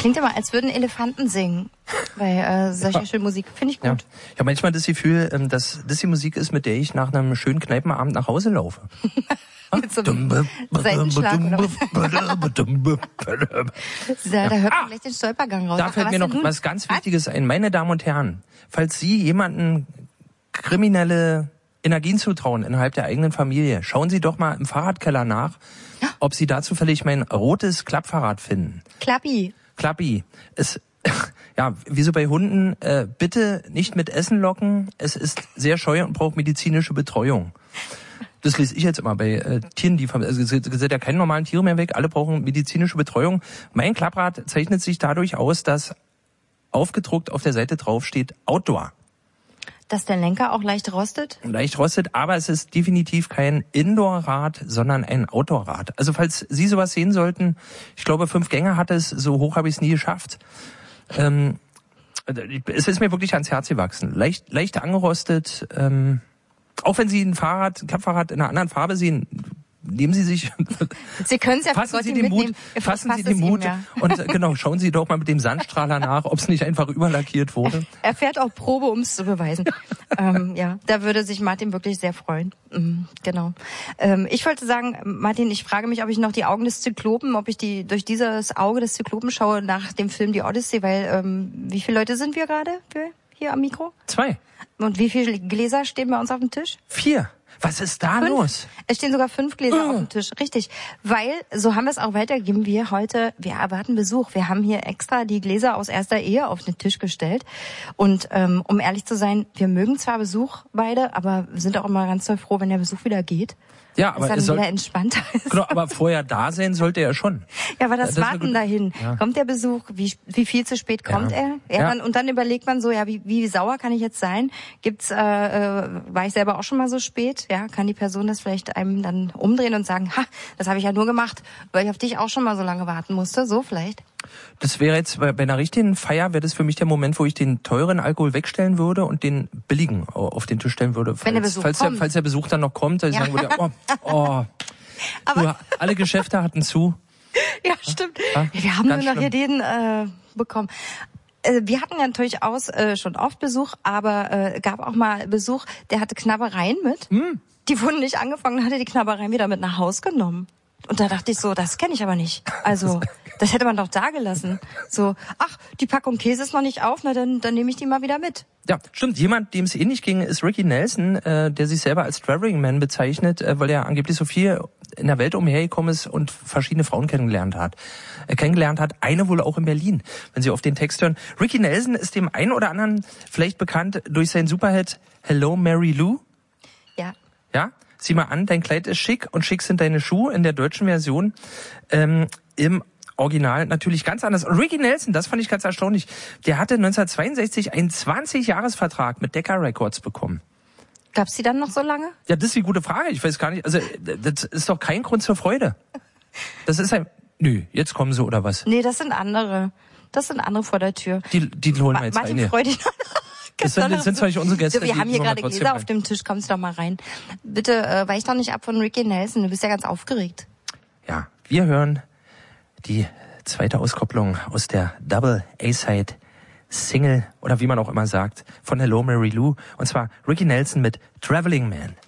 klingt immer, als würden Elefanten singen bei solcher schönen Musik. Finde ich gut. Ja. Ich habe manchmal das Gefühl, dass das die Musik ist, mit der ich nach einem schönen Kneipenabend nach Hause laufe. Mit so einem Seitenschlag oder was? Da hört man gleich den Stolpergang raus. Da fällt mir noch was ganz Wichtiges ein. Meine Damen und Herren, falls Sie jemanden kriminelle Energien zutrauen innerhalb der eigenen Familie, schauen Sie doch mal im Fahrradkeller nach, ob Sie da zufällig mein rotes Klappfahrrad finden. Klappi. Es, ja, wie so bei Hunden, bitte nicht mit Essen locken. Es ist sehr scheu und braucht medizinische Betreuung. Das lese ich jetzt immer bei Tieren, die also es sind ja keine normalen Tiere mehr weg, alle brauchen medizinische Betreuung. Mein Klapprad zeichnet sich dadurch aus, dass aufgedruckt auf der Seite drauf steht Outdoor. Dass der Lenker auch leicht rostet? Leicht rostet, aber es ist definitiv kein Indoor-Rad, sondern ein Outdoor-Rad. Also falls Sie sowas sehen sollten, ich glaube 5 Gänge hat es, so hoch habe ich es nie geschafft. Es ist mir wirklich ans Herz gewachsen. Leicht angerostet, auch wenn Sie ein Klappfahrrad in einer anderen Farbe sehen, nehmen Sie sich, Sie können es ja fassen Sie den Mut, und genau, schauen Sie doch mal mit dem Sandstrahler nach, ob es nicht einfach überlackiert wurde. Er fährt auch Probe, um es zu beweisen. Da würde sich Martin wirklich sehr freuen. Genau. Ich wollte sagen, Martin, ich frage mich, ob ich noch die Augen des Zyklopen, ob ich durch dieses Auge des Zyklopen schaue nach dem Film Die Odyssee, weil wie viele Leute sind wir gerade hier am Mikro? 2. Und wie viele Gläser stehen bei uns auf dem Tisch? 4. Was ist da 5? Los? Es stehen sogar 5 Gläser auf dem Tisch. Richtig. Weil, so haben wir es auch weitergegeben, wir erwarten Besuch. Wir haben hier extra die Gläser aus erster Ehe auf den Tisch gestellt. Und um ehrlich zu sein, wir mögen zwar Besuch beide, aber sind auch immer ganz doll froh, wenn der Besuch wieder geht. Ja, aber es dann wieder entspannter ist. Genau, aber vorher da sein sollte er schon. Ja, aber das Warten dahin. Ja. Kommt der Besuch? Wie viel zu spät kommt er? Und dann überlegt man so, wie sauer kann ich jetzt sein? War ich selber auch schon mal so spät? Ja, kann die Person das vielleicht einem dann umdrehen und sagen, das habe ich ja nur gemacht, weil ich auf dich auch schon mal so lange warten musste. So vielleicht? Das wäre jetzt bei einer richtigen Feier, wäre das für mich der Moment, wo ich den teuren Alkohol wegstellen würde und den billigen auf den Tisch stellen würde. Falls der Besuch dann noch kommt, dass ich sagen würde, aber alle Geschäfte hatten zu. Ja, stimmt. Wir haben nur noch hier den bekommen. Wir hatten ja durchaus schon oft Besuch, aber gab auch mal Besuch, der hatte Knabbereien mit. Die wurden nicht angefangen, hatte die Knabbereien wieder mit nach Haus genommen. Und da dachte ich so, das kenne ich aber nicht. Also, das hätte man doch da gelassen. So, die Packung Käse ist noch nicht auf, dann nehme ich die mal wieder mit. Ja, stimmt. Jemand, dem es ähnlich ging, ist Ricky Nelson, der sich selber als Traveling Man bezeichnet, weil er angeblich so viel in der Welt umhergekommen ist und verschiedene Frauen kennengelernt hat. Eine wohl auch in Berlin, wenn Sie auf den Text hören. Ricky Nelson ist dem einen oder anderen vielleicht bekannt durch seinen Superhit Hello Mary Lou. Ja. Ja? Sieh mal an, dein Kleid ist schick und schick sind deine Schuhe in der deutschen Version. Im Original natürlich ganz anders. Und Ricky Nelson, das fand ich ganz erstaunlich, der hatte 1962 einen 20-Jahres-Vertrag mit Decca Records bekommen. Gab's die dann noch so lange? Ja, das ist die gute Frage. Ich weiß gar nicht, also das ist doch kein Grund zur Freude. Das ist jetzt kommen sie oder was? Nee, das sind andere. Das sind andere vor der Tür. Die holen wir jetzt Martin rein. Freude. Das sind zwar nicht unsere Gäste. Wir haben hier gerade Gläser auf dem Tisch, kommst doch mal rein. Bitte weich doch nicht ab von Ricky Nelson, du bist ja ganz aufgeregt. Ja, wir hören die zweite Auskopplung aus der Double A-Side Single oder wie man auch immer sagt von Hello Mary Lou und zwar Ricky Nelson mit Traveling Man.